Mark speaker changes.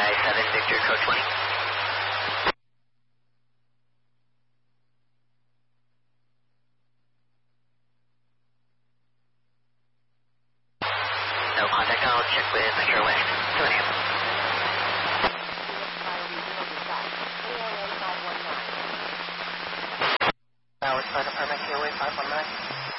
Speaker 1: Sky 7 Victor Code 20. No contact, I'll check with Metro West. 7 a.m. Tower Sky Department, KOA 519.